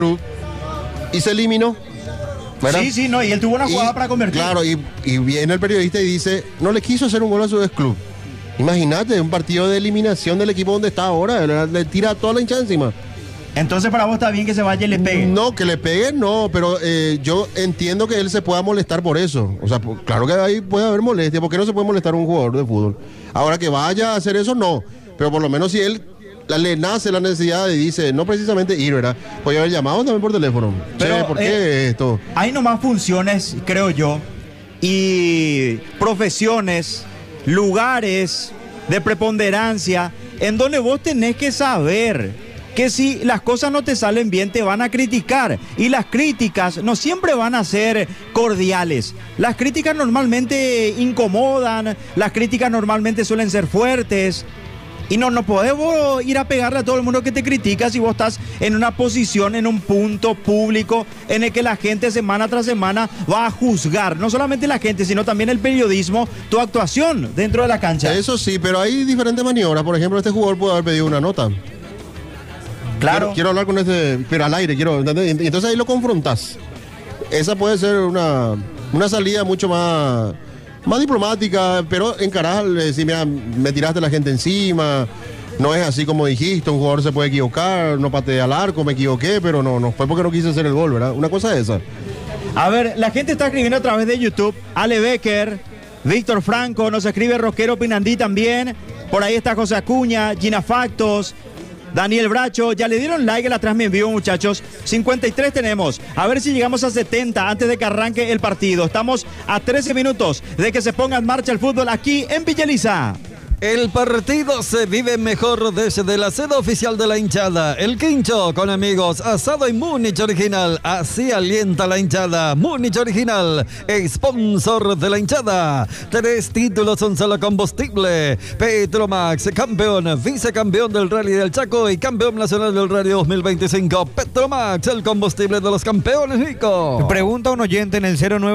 y se eliminó. ¿Verdad? Sí, no, y él tuvo una jugada para convertir. Claro, y viene el periodista y dice, no le quiso hacer un gol a su ex club. Imagínate, un partido de eliminación del equipo donde está ahora, le tira toda la hinchada encima. Entonces para vos está bien que se vaya y le pegue. No, que le pegue no, pero yo entiendo que él se pueda molestar por eso. O sea, claro que ahí puede haber molestia, porque no se puede molestar un jugador de fútbol. Ahora que vaya a hacer eso, no. Pero por lo menos si él le nace la necesidad y dice, no precisamente ir, ¿verdad? Puede haber llamado también por teléfono. Pero, che, ¿por qué esto? Hay nomás funciones, creo yo, y profesiones, lugares de preponderancia, en donde vos tenés que saber que si las cosas no te salen bien te van a criticar, y las críticas no siempre van a ser cordiales. Las críticas normalmente incomodan, las críticas normalmente suelen ser fuertes. Y no podemos ir a pegarle a todo el mundo que te critica si vos estás en una posición, en un punto público en el que la gente semana tras semana va a juzgar. No solamente la gente, sino también el periodismo, tu actuación dentro de la cancha. Eso sí, pero hay diferentes maniobras. Por ejemplo, este jugador puede haber pedido una nota. Claro. Quiero hablar con este, pero al aire, entonces ahí lo confrontás. Esa puede ser una salida mucho más diplomática, pero encarás, decir, mira, me tiraste la gente encima, no es así como dijiste, un jugador se puede equivocar, no pateé al arco, me equivoqué, pero no fue porque no quise hacer el gol, ¿verdad? Una cosa es esa. A ver, la gente está escribiendo a través de YouTube, Ale Becker, Víctor Franco, nos escribe Roquero Pinandí también, por ahí está José Acuña, Gina Factos, Daniel Bracho, ya le dieron like a la transmisión en vivo, muchachos. 53 tenemos. A ver si llegamos a 70 antes de que arranque el partido. Estamos a 13 minutos de que se ponga en marcha el fútbol aquí en Villa Elisa. El partido se vive mejor desde la sede oficial de la hinchada. El Quincho con amigos, asado y Múnich Original. Así alienta la hinchada. Múnich Original, sponsor de la hinchada. 3 títulos, un solo combustible. Petromax, campeón, vicecampeón del Rally del Chaco y campeón nacional del Rally 2025. Petromax, el combustible de los campeones, Nico. Pregunta un oyente en el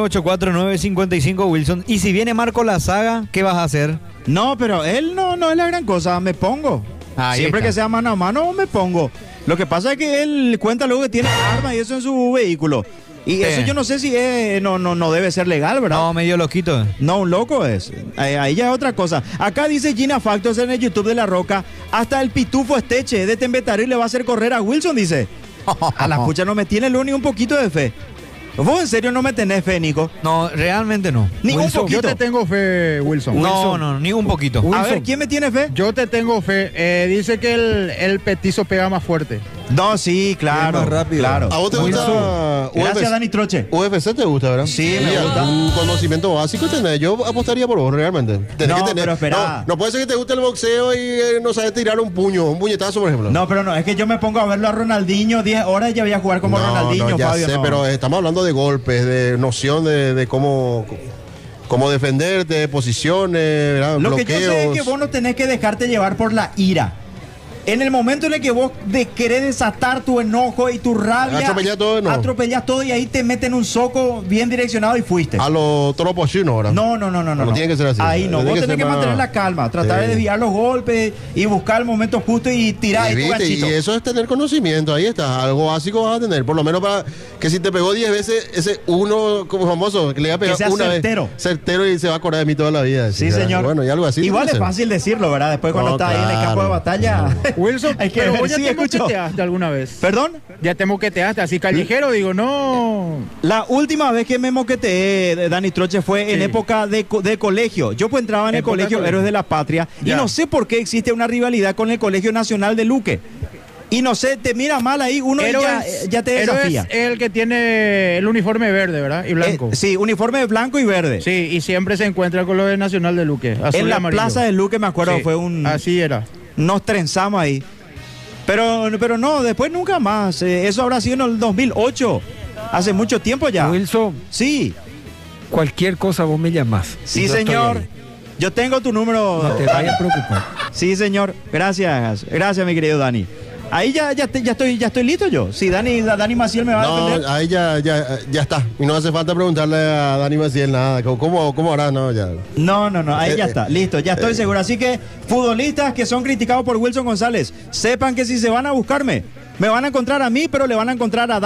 0984955 Wilson. ¿Y si viene Marco Lazaga, qué vas a hacer? No, pero él no es la gran cosa, me pongo. Ahí Siempre está. que sea mano a mano, me pongo. Lo que pasa es que él cuenta luego que tiene armas y eso en su vehículo. Y eso yo no sé si no debe ser legal, ¿verdad? No, medio loquito. No, un loco es. Ahí ya es otra cosa. Acá dice Gina Factos en el YouTube de La Roca, hasta el pitufo Esteche de Tembetarí le va a hacer correr a Wilson, dice. A la pucha no me tiene luego ni un poquito de fe. ¿Vos en serio no me tenés fe, Nico? No, realmente no. Ni un Wilson, poquito. yo te tengo fe, Wilson. No, ni un poquito. A ver, ¿quién me tiene fe? Yo te tengo fe. Dice que el petizo pega más fuerte. No, sí, claro. más rápido. Claro. ¿A vos te gusta Gracias, Dani Troche. UFC? ¿Te gusta, verdad? Sí, me gusta. Un conocimiento básico tenés. Yo apostaría por vos, realmente. Tenés No, que tener. pero espera. No puede ser que te guste el boxeo y no sabes tirar un puñetazo, por ejemplo. No, pero no, es que yo me pongo a verlo a Ronaldinho 10 horas y ya voy a jugar como Ronaldinho, ya Fabio. sé, no. pero estamos hablando de golpes, de noción de cómo defenderte, de posiciones, ¿verdad? Lo bloqueos. que yo sé es que vos no tenés que dejarte llevar por la ira. En el momento en el que vos querés desatar tu enojo y tu rabia, atropellás todo y ahí te meten un soco bien direccionado y fuiste. A los tropos chinos ahora. No. Tiene que ser así. Ahí no, Tiene vos que tenés ser que más- mantener la calma, tratar de desviar los golpes y buscar el momento justo y tirar Y, ahí tu viste, y ganchito. eso es tener conocimiento, ahí está, algo básico vas a tener, por lo menos para que si te pegó 10 veces, ese uno como famoso, que le va a pegar sea una certero. vez, certero y se va a acordar de mí toda la vida. Sí, ¿verdad? señor. Bueno, y algo así. Igual es tiene que ser. fácil decirlo, ¿verdad? Después cuando No, está ahí en el claro. campo de batalla. Wilson, hay que pero ver. vos ya Sí, te escucho. moqueteaste alguna vez. ¿Perdón? Ya te moqueteaste así callejero, digo, no. La última vez que me moqueteé, Dani Troche, fue en Sí. época de colegio. Yo pues entraba en el Época colegio colegio. Héroes de la Patria y Ya. no sé por qué existe una rivalidad con el Colegio Nacional de Luque. Y no sé, te mira mal ahí uno y ya te desafía. Es el que tiene el uniforme verde, ¿verdad? Y blanco. Sí, uniforme blanco y verde. Sí, y siempre se encuentra con lo de Nacional de Luque. Azul En y la amarillo. plaza de Luque, me acuerdo, Sí, fue un... Así era. Nos trenzamos ahí. Pero no, después nunca más. Eso habrá sido en el 2008. Hace mucho tiempo ya. Wilson, Sí, cualquier cosa vos me llamás. sí, Yo estoy señor. ahí. Yo tengo tu número. No te vayas a preocupar. Sí, señor. Gracias. Gracias, mi querido Dani. Ahí ya estoy listo yo. Si Dani Maciel me va a No, defender. ahí ya está. Y no hace falta preguntarle a Dani Maciel nada. ¿Cómo hará? No, ya. No, ahí ya está. Listo, ya estoy seguro. Así que, futbolistas que son criticados por Wilson González, sepan que si se van a buscarme, Me van a encontrar a mí, pero le van a encontrar a